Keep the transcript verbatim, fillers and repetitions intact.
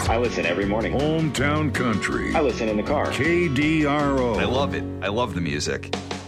I listen every morning. Hometown Country. I listen in the car. K D R O. I love it. I love the music.